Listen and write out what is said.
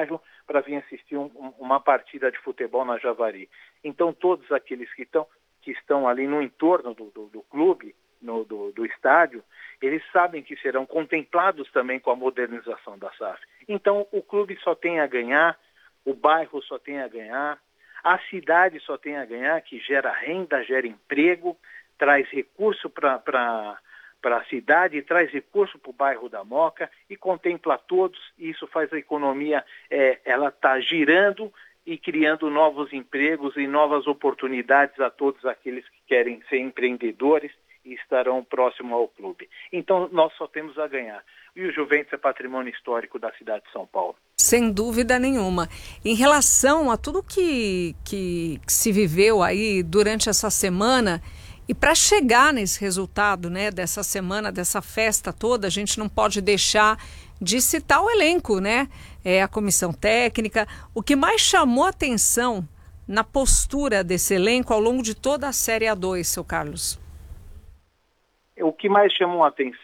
bairro para vir assistir uma partida de futebol na Javari. Então, todos aqueles que estão ali no entorno do clube, do estádio, eles sabem que serão contemplados também com a modernização da SAF. Então, o clube só tem a ganhar, o bairro só tem a ganhar, a cidade só tem a ganhar, que gera renda, gera emprego, traz recurso para a cidade, traz recurso para o bairro da Moca e contempla todos. E isso faz a economia, ela está girando e criando novos empregos e novas oportunidades a todos aqueles que querem ser empreendedores e estarão próximos ao clube. Então, nós só temos a ganhar. E o Juventus é patrimônio histórico da cidade de São Paulo. Sem dúvida nenhuma. Em relação a tudo que se viveu aí durante essa semana, e para chegar nesse resultado, né, dessa semana, dessa festa toda, a gente não pode deixar de citar o elenco, né? A comissão técnica. O que mais chamou atenção na postura desse elenco ao longo de toda a Série A2, seu Carlos? O que mais chamou a atenção